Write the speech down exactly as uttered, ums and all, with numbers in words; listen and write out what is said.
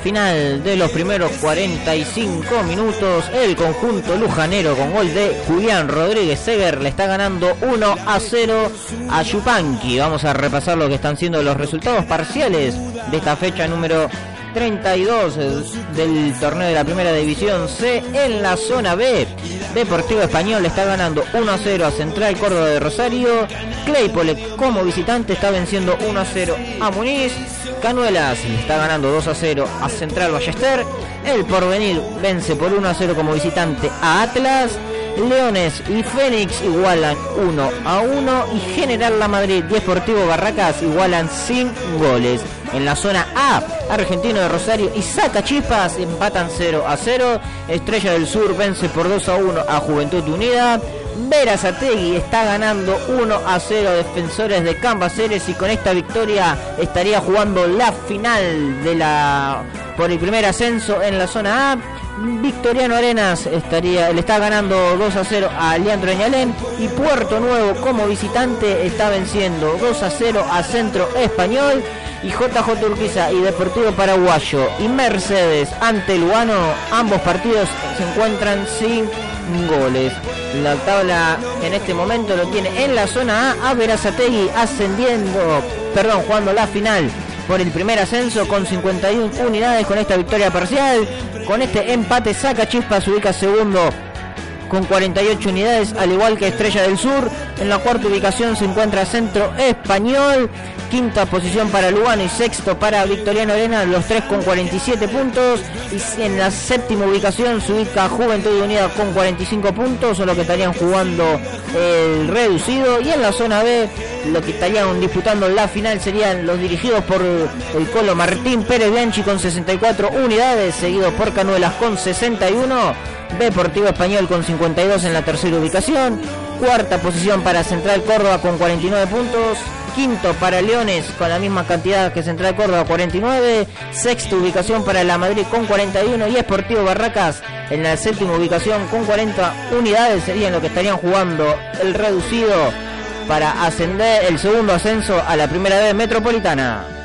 final de los primeros cuarenta y cinco minutos. El conjunto lujanero con gol de Julián Rodríguez Seger le está ganando uno a cero a Yupanqui. Vamos a repasar lo que están siendo los resultados parciales de esta fecha número treinta y dos del torneo de la Primera División C. En la zona B, Deportivo Español le está ganando uno a cero a Central Córdoba de Rosario. Claypole como visitante está venciendo uno a cero a Muniz. Canuelas le está ganando dos a cero a Central Ballester. El Porvenir vence por uno a cero como visitante a Atlas. Leones y Fénix igualan uno a uno y General La Madrid y Sportivo Barracas igualan sin goles. En la zona A, Argentino de Rosario y Sacachispas empatan cero a cero. Estrella del Sur vence por dos a uno a Juventud Unida. Berazategui está ganando uno a cero a Defensores de Cambaceres y con esta victoria estaría jugando la final de la por el primer ascenso en la zona A. Victoriano Arenas estaría, le está ganando dos a cero a Leandro Ñalén y Puerto Nuevo como visitante está venciendo dos a cero a Centro Español. Y J J Urquiza y Deportivo Paraguayo y Mercedes ante Lugano, ambos partidos se encuentran sin goles. La tabla en este momento lo tiene en la zona A a Berazategui ascendiendo, perdón, jugando la final por el primer ascenso con cincuenta y una unidades con esta victoria parcial. Con este empate Sacachispas se ubica segundo con cuarenta y ocho unidades, al igual que Estrella del Sur. En la cuarta ubicación se encuentra Centro Español, quinta posición para Lugano y sexto para Victoriano Arenas, los tres con cuarenta y siete puntos. Y en la séptima ubicación se ubica Juventud Unida con cuarenta y cinco puntos, son los que estarían jugando el reducido. Y en la zona B, lo que estarían disputando la final serían los dirigidos por el Colo Martín Pérez Bianchi con sesenta y cuatro unidades, seguido por Canuelas con sesenta y uno. Deportivo Español con cincuenta y dos en la tercera ubicación. Cuarta posición para Central Córdoba con cuarenta y nueve puntos. Quinto para Leones con la misma cantidad que Central Córdoba, cuarenta y nueve. Sexta ubicación para La Madrid con cuarenta y uno. Y Sportivo Barracas en la séptima ubicación con cuarenta unidades. Serían lo que estarían jugando el reducido para ascender el segundo ascenso a la Primera B Metropolitana.